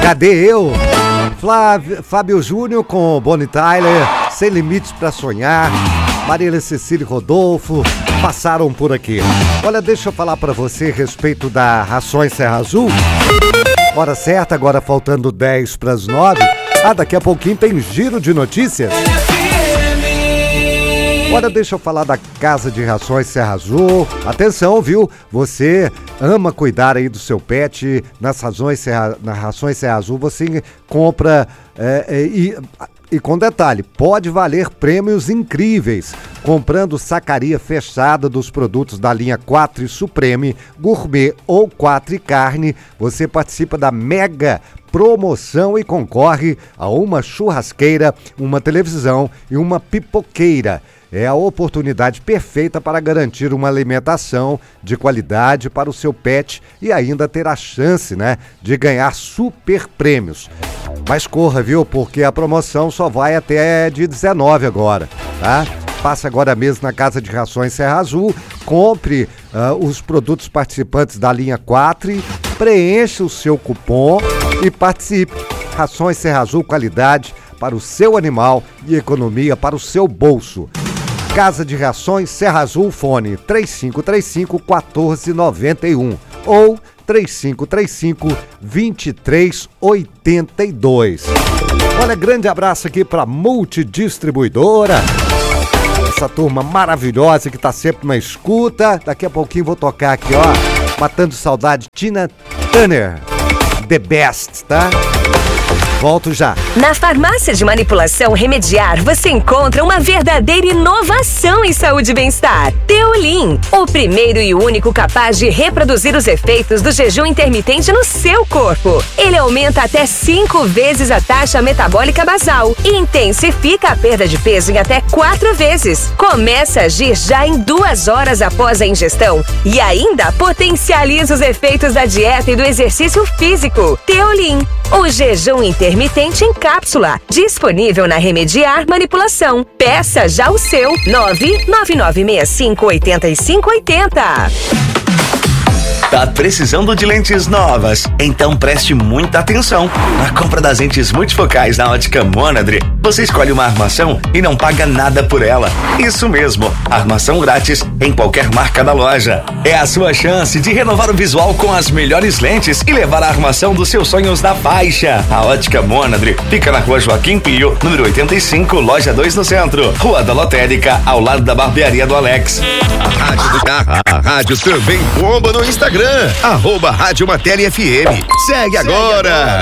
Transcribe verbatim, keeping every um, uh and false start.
Cadê eu? Flávio, Fábio Júnior com Bonnie Tyler, Sem Limites pra Sonhar, Marília Cecília e Rodolfo passaram por aqui. Olha, deixa eu falar pra você a respeito da Rações Serra Azul. Hora certa, agora faltando dez para as nove. Ah, daqui a pouquinho tem giro de notícias. Agora deixa eu falar da Casa de Rações Serra Azul. Atenção, viu? Você ama cuidar aí do seu pet. Nas Rações Serra, nas Rações Serra Azul você compra é, é, e, e com detalhe, pode valer prêmios incríveis. Comprando sacaria fechada dos produtos da linha quatro Supreme, Gourmet ou quatro Carne, você participa da mega promoção e concorre a uma churrasqueira, uma televisão e uma pipoqueira. É a oportunidade perfeita para garantir uma alimentação de qualidade para o seu pet e ainda ter a chance, né, de ganhar super prêmios. Mas corra, viu? Porque a promoção só vai até dia dezenove agora, tá? Passe agora mesmo na Casa de Rações Serra Azul, compre uh, os produtos participantes da linha quatro, preencha o seu cupom e participe. Rações Serra Azul, qualidade para o seu animal e economia para o seu bolso. Casa de Rações Serra Azul, fone três cinco três cinco, um quatro nove um ou três cinco três cinco, dois três oito dois. Olha, grande abraço aqui para Multidistribuidora, essa turma maravilhosa que tá sempre na escuta. Daqui a pouquinho vou tocar aqui, ó, Matando Saudade, Tina Turner, The Best, tá? Volto já. Na farmácia de manipulação Remediar, você encontra uma verdadeira inovação em saúde e bem-estar. Teolin, o primeiro e único capaz de reproduzir os efeitos do jejum intermitente no seu corpo. Ele aumenta até cinco vezes a taxa metabólica basal e intensifica a perda de peso em até quatro vezes. Começa a agir já em duas horas após a ingestão e ainda potencializa os efeitos da dieta e do exercício físico. Teolin, o jejum intermitente Intermitente em cápsula, disponível na Remediar Manipulação. Peça já o seu. nove nove nove seis cinco oito cinco oito zero. Tá precisando de lentes novas? Então preste muita atenção. Na compra das lentes multifocais na Ótica Monadre, você escolhe uma armação e não paga nada por ela. Isso mesmo, armação grátis em qualquer marca da loja. É a sua chance de renovar o visual com as melhores lentes e levar a armação dos seus sonhos na faixa. A Ótica Monadre fica na Rua Joaquim Pio, número oitenta e cinco, loja dois no centro. Rua da Lotérica, ao lado da barbearia do Alex. A rádio, do... a, a rádio também bomba no Instagram. Arroba Rádio Matéria F M. Segue agora.